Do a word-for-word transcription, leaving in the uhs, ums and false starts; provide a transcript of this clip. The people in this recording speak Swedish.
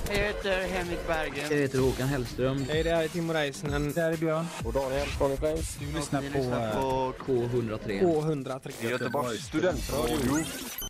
Jag heter Henrik Berggren. Jag heter Håkan Hellström. Hej, det här är Timo Reisnen. Det här är Björn. Och Daniel. Daniel Flames. Du lyssnar på, K hundra tre. K hundra tre. Göteborgs studentradio.